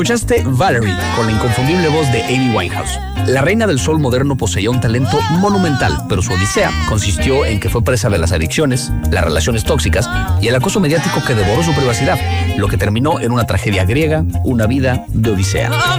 Escuchaste Valerie con la inconfundible voz de Amy Winehouse. La reina del soul moderno poseía un talento monumental, pero su odisea consistió en que fue presa de las adicciones, las relaciones tóxicas y el acoso mediático que devoró su privacidad, lo que terminó en una tragedia griega, una vida de odisea.